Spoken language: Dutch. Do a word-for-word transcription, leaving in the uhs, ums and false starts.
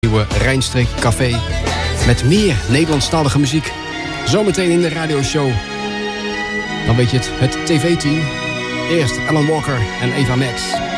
nieuwe Rijnstreek Café met meer Nederlandstalige muziek. Zometeen in de radioshow. Dan weet je het, het tv-team. Eerst Alan Walker en Eva Max.